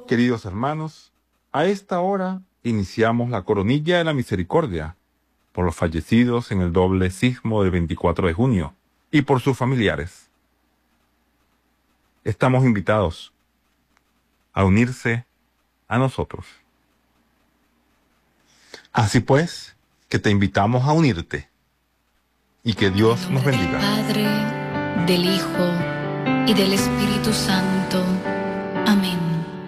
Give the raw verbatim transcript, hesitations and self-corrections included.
Queridos hermanos, a esta hora iniciamos la coronilla de la misericordia por los fallecidos en el doble sismo del veinticuatro de junio y por sus familiares. Estamos invitados a unirse a nosotros. Así pues, que te invitamos a unirte y que Dios nos bendiga. Del Padre, del Hijo y del Espíritu Santo.